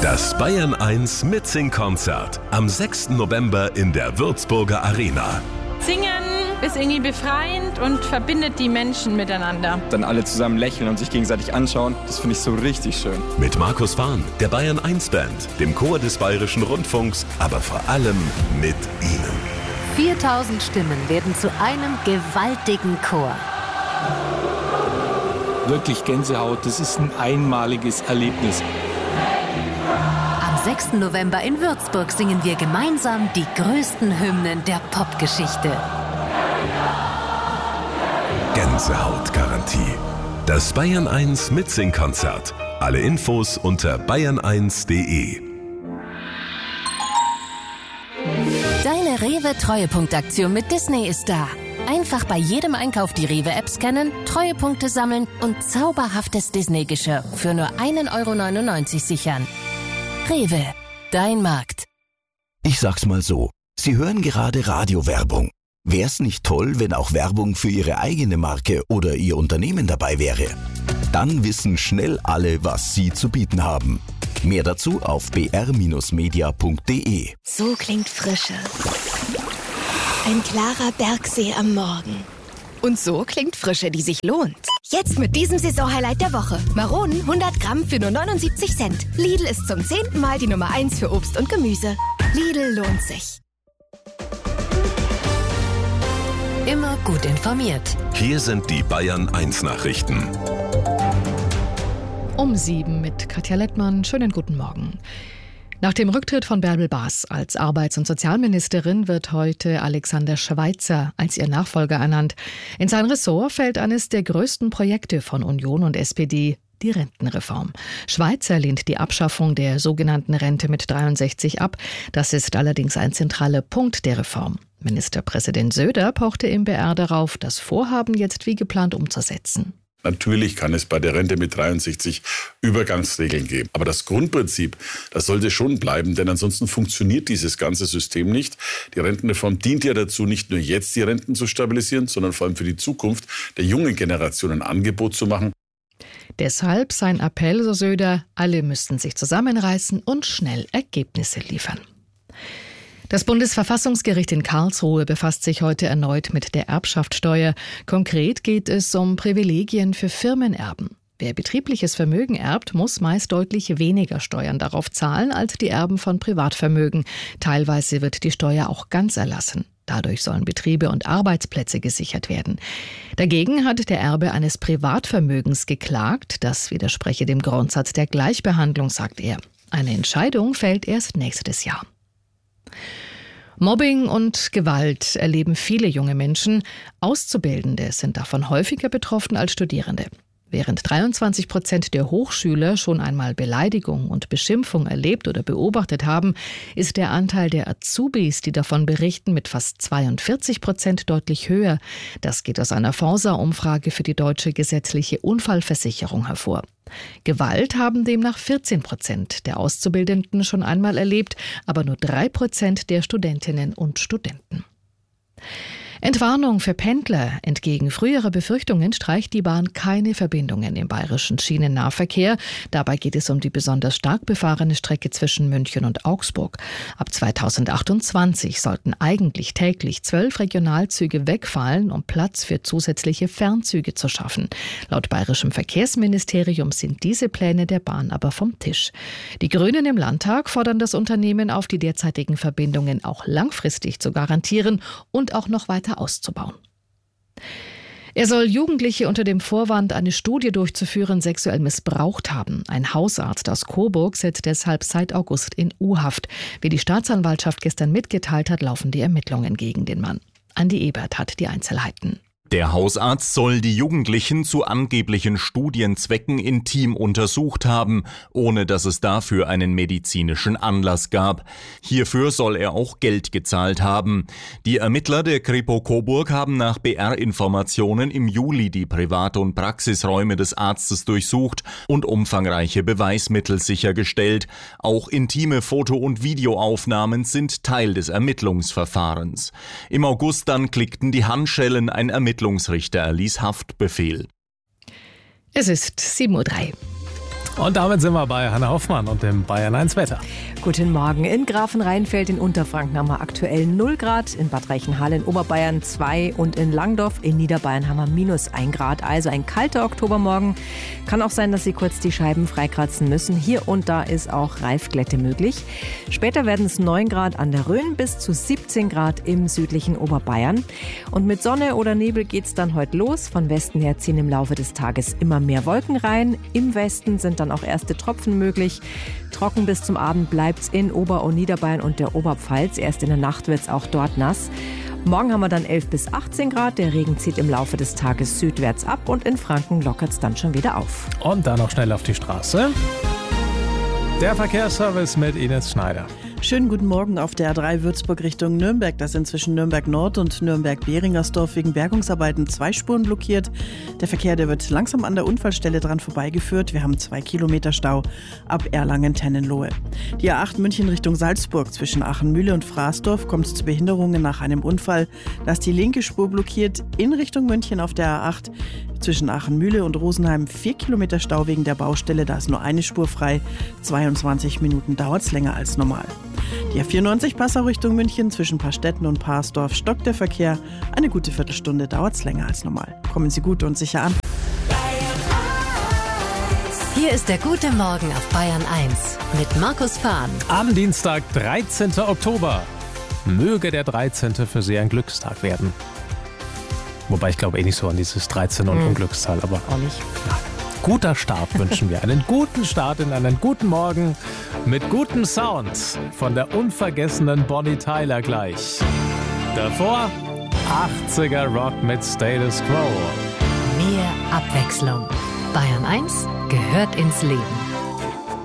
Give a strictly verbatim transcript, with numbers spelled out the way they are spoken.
Das Bayern eins Mitsing-Konzert am sechsten November in der Würzburger Arena. Singen ist irgendwie befreiend und verbindet die Menschen miteinander. Dann alle zusammen lächeln und sich gegenseitig anschauen, das finde ich so richtig schön. Mit Markus Fahn, der Bayern eins Band, dem Chor des Bayerischen Rundfunks, aber vor allem mit Ihnen. viertausend Stimmen werden zu einem gewaltigen Chor. Wirklich Gänsehaut, das ist ein einmaliges Erlebnis. Am sechsten November in Würzburg singen wir gemeinsam die größten Hymnen der Popgeschichte. Gänsehautgarantie. Das Bayern eins Mitsing-Konzert. Alle Infos unter bayern eins punkt de. Deine Rewe-Treuepunktaktion mit Disney ist da. Einfach bei jedem Einkauf die Rewe-App scannen, Treuepunkte sammeln und zauberhaftes Disney-Geschirr für nur ein Euro neunundneunzig sichern. Rewe, dein Markt. Ich sag's mal so, Sie hören gerade Radiowerbung. Wär's nicht toll, wenn auch Werbung für Ihre eigene Marke oder Ihr Unternehmen dabei wäre? Dann wissen schnell alle, was Sie zu bieten haben. Mehr dazu auf b r media punkt de. So klingt Frische. Ein klarer Bergsee am Morgen. Und so klingt Frische, die sich lohnt. Jetzt mit diesem Saisonhighlight der Woche. Maronen hundert Gramm für nur neunundsiebzig Cent. Lidl ist zum zehnten Mal die Nummer eins für Obst und Gemüse. Lidl lohnt sich. Immer gut informiert. Hier sind die Bayern eins Nachrichten. Um sieben mit Katja Lettmann. Schönen guten Morgen. Nach dem Rücktritt von Bärbel Baas als Arbeits- und Sozialministerin wird heute Alexander Schweitzer als ihr Nachfolger ernannt. In sein Ressort fällt eines der größten Projekte von Union und S P D, die Rentenreform. Schweitzer lehnt die Abschaffung der sogenannten Rente mit dreiundsechzig ab. Das ist allerdings ein zentraler Punkt der Reform. Ministerpräsident Söder pochte im B R darauf, das Vorhaben jetzt wie geplant umzusetzen. Natürlich kann es bei der Rente mit dreiundsechzig Übergangsregeln geben. Aber das Grundprinzip, das sollte schon bleiben, denn ansonsten funktioniert dieses ganze System nicht. Die Rentenreform dient ja dazu, nicht nur jetzt die Renten zu stabilisieren, sondern vor allem für die Zukunft der jungen Generation ein Angebot zu machen. Deshalb sein Appell, so Söder, alle müssten sich zusammenreißen und schnell Ergebnisse liefern. Das Bundesverfassungsgericht in Karlsruhe befasst sich heute erneut mit der Erbschaftssteuer. Konkret geht es um Privilegien für Firmenerben. Wer betriebliches Vermögen erbt, muss meist deutlich weniger Steuern darauf zahlen als die Erben von Privatvermögen. Teilweise wird die Steuer auch ganz erlassen. Dadurch sollen Betriebe und Arbeitsplätze gesichert werden. Dagegen hat der Erbe eines Privatvermögens geklagt. Das widerspreche dem Grundsatz der Gleichbehandlung, sagt er. Eine Entscheidung fällt erst nächstes Jahr. Mobbing und Gewalt erleben viele junge Menschen. Auszubildende sind davon häufiger betroffen als Studierende. Während dreiundzwanzig Prozent der Hochschüler schon einmal Beleidigung und Beschimpfung erlebt oder beobachtet haben, ist der Anteil der Azubis, die davon berichten, mit fast zweiundvierzig Prozent deutlich höher. Das geht aus einer Forsa-Umfrage für die Deutsche Gesetzliche Unfallversicherung hervor. Gewalt haben demnach vierzehn Prozent der Auszubildenden schon einmal erlebt, aber nur drei Prozent der Studentinnen und Studenten. Entwarnung für Pendler. Entgegen früherer Befürchtungen streicht die Bahn keine Verbindungen im bayerischen Schienennahverkehr. Dabei geht es um die besonders stark befahrene Strecke zwischen München und Augsburg. Ab zweitausendachtundzwanzig sollten eigentlich täglich zwölf Regionalzüge wegfallen, um Platz für zusätzliche Fernzüge zu schaffen. Laut bayerischem Verkehrsministerium sind diese Pläne der Bahn aber vom Tisch. Die Grünen im Landtag fordern das Unternehmen auf, die derzeitigen Verbindungen auch langfristig zu garantieren und auch noch weiter auszubauen. Er soll Jugendliche unter dem Vorwand, eine Studie durchzuführen, sexuell missbraucht haben. Ein Hausarzt aus Coburg sitzt deshalb seit August in U-Haft. Wie die Staatsanwaltschaft gestern mitgeteilt hat, laufen die Ermittlungen gegen den Mann. Andi Ebert hat die Einzelheiten. Der Hausarzt soll die Jugendlichen zu angeblichen Studienzwecken intim untersucht haben, ohne dass es dafür einen medizinischen Anlass gab. Hierfür soll er auch Geld gezahlt haben. Die Ermittler der Kripo Coburg haben nach B R-Informationen im Juli die Privat- und Praxisräume des Arztes durchsucht und umfangreiche Beweismittel sichergestellt. Auch intime Foto- und Videoaufnahmen sind Teil des Ermittlungsverfahrens. Im August dann klickten die Handschellen, ein Ermittlungsrichter erließ Haftbefehl. Es ist sieben Uhr drei. Und damit sind wir bei Hanna Hoffmann und dem Bayern eins Wetter. Guten Morgen. In Grafenrheinfeld in Unterfranken haben wir aktuell null Grad, in Bad Reichenhall in Oberbayern zwei und in Langdorf in Niederbayern haben wir minus ein Grad. Also ein kalter Oktobermorgen. Kann auch sein, dass Sie kurz die Scheiben freikratzen müssen. Hier und da ist auch Reifglätte möglich. Später werden es neun Grad an der Rhön bis zu siebzehn Grad im südlichen Oberbayern. Und mit Sonne oder Nebel geht es dann heute los. Von Westen her ziehen im Laufe des Tages immer mehr Wolken rein. Im Westen sind dann auch erste Tropfen möglich. Trocken bis zum Abend bleibt's in Ober- und Niederbayern und der Oberpfalz. Erst in der Nacht wird's auch dort nass. Morgen haben wir dann elf bis achtzehn Grad. Der Regen zieht im Laufe des Tages südwärts ab und in Franken lockert's dann schon wieder auf. Und dann noch schnell auf die Straße. Der Verkehrsservice mit Ines Schneider. Schönen guten Morgen auf der A drei Würzburg Richtung Nürnberg. Da sind zwischen Nürnberg Nord und Nürnberg-Behringersdorf wegen Bergungsarbeiten zwei Spuren blockiert. Der Verkehr, der wird langsam an der Unfallstelle dran vorbeigeführt. Wir haben zwei Kilometer Stau ab Erlangen-Tennenlohe. Die A acht München Richtung Salzburg zwischen Achenmühle und Fraßdorf kommt es zu Behinderungen nach einem Unfall. Da ist die linke Spur blockiert in Richtung München auf der A acht. Zwischen Achenmühle und Rosenheim vier Kilometer Stau wegen der Baustelle. Da ist nur eine Spur frei. zweiundzwanzig Minuten dauert es länger als normal. Die A vierundneunzig Passau Richtung München zwischen Paarstetten und Paarsdorf stockt der Verkehr. Eine gute Viertelstunde dauert es länger als normal. Kommen Sie gut und sicher an. Hier ist der gute Morgen auf Bayern eins mit Markus Fahn. Am Dienstag, dreizehnten Oktober. Möge der dreizehnte für Sie ein Glückstag werden. Wobei ich glaube eh nicht so an dieses dreizehn und Mhm. Unglückszahl, aber Auch nicht. ja, guter Start wünschen wir. Einen guten Start in einen guten Morgen mit gutem Sound von der unvergessenen Bonnie Tyler gleich. Davor achtziger Rock mit Status Quo. Mehr Abwechslung. Bayern eins gehört ins Leben.